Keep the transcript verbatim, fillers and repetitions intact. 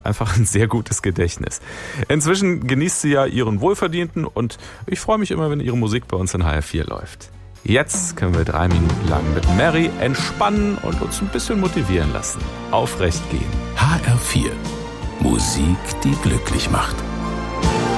einfach ein sehr gutes Gedächtnis. Inzwischen genießt sie ja ihren Wohlverdienten und ich freue mich immer, wenn ihre Musik bei uns in H R vier läuft. Jetzt können wir drei Minuten lang mit Mary entspannen und uns ein bisschen motivieren lassen. Aufrecht gehen. H R vier. Musik, die glücklich macht.